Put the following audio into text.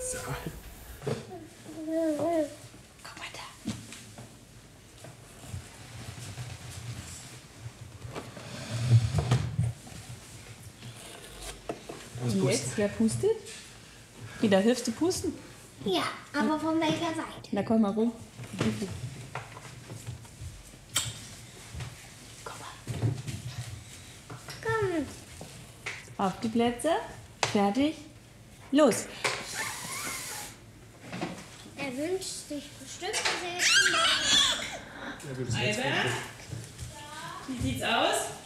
So. Guck mal da. Und jetzt, wer pustet? Wieder hilfst du pusten? Ja, aber von welcher Seite? Na komm mal rum. Komm mal. Komm. Auf die Plätze. Fertig. Los. Er wünscht sich bestimmt sehr. Ja, gut, das ist jetzt Albert? Wie sieht's aus?